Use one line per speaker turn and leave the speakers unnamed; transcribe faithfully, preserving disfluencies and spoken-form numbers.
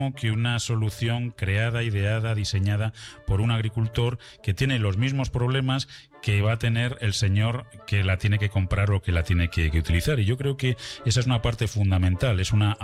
que una solución creada, ideada, diseñada por un agricultor que tiene los mismos problemas que va a tener el señor que la tiene que comprar o que la tiene que, que utilizar. Y yo creo que esa es una parte fundamental, es una